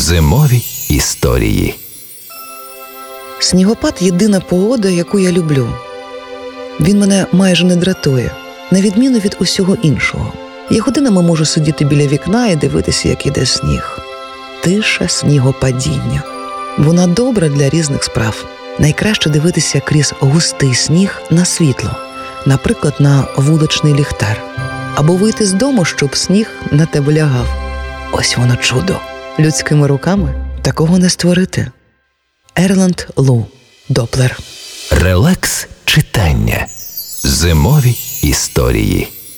Зимові історії. Снігопад – єдина погода, яку я люблю. Він мене майже не дратує, на відміну від усього іншого. Я годинами можу сидіти біля вікна і дивитися, як іде сніг. Тиша снігопадіння. Вона добра для різних справ. Найкраще дивитися крізь густий сніг на світло, наприклад, на вуличний ліхтар. Або вийти з дому, щоб сніг на тебе лягав. Ось воно чудо. Людськими руками такого не створити. Ерланд Лу Доплер. Релакс читання. Зимові історії.